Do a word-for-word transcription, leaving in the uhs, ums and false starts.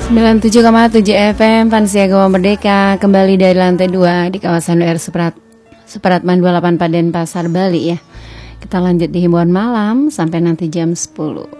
sembilan puluh tujuh koma tujuh F M Fansia Gawang Merdeka kembali dari lantai dua di kawasan U R Suprat, Supratman dua puluh delapan Paden Pasar Bali ya. Kita lanjut di himbauan malam sampai nanti jam sepuluh.